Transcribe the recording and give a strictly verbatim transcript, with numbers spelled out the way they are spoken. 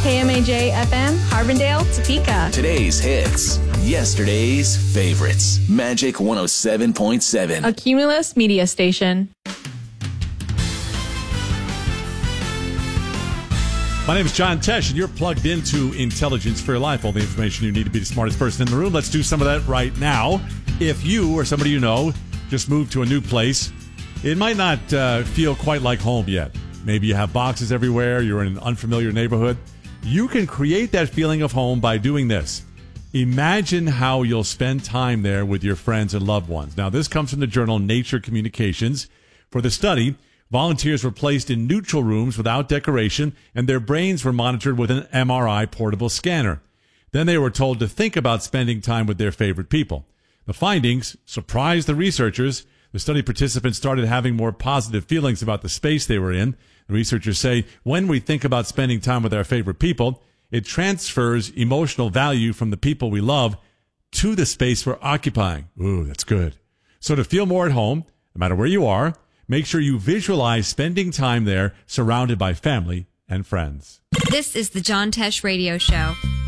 K M A J F M, Harbondale, Topeka. Today's hits, yesterday's favorites. Magic one oh seven point seven. A Cumulus media station. My name is John Tesh, and you're plugged into Intelligence for Your Life. All the information you need to be the smartest person in the room. Let's do some of that right now. If you or somebody you know just moved to a new place, it might not uh, feel quite like home yet. Maybe you have boxes everywhere. You're in an unfamiliar neighborhood. You can create that feeling of home by doing this. Imagine how you'll spend time there with your friends and loved ones. Now, this comes from the journal Nature Communications. For the study, volunteers were placed in neutral rooms without decoration, and their brains were monitored with an M R I portable scanner. Then they were told to think about spending time with their favorite people. The findings surprised the researchers. The study participants started having more positive feelings about the space they were in. The researchers say when we think about spending time with our favorite people, it transfers emotional value from the people we love to the space we're occupying. Ooh, that's good. So to feel more at home, no matter where you are, make sure you visualize spending time there surrounded by family and friends. This is the John Tesh Radio Show.